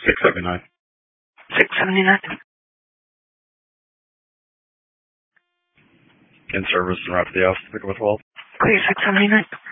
679. 679. In service and route to the office, pick up a 12. Clear 679.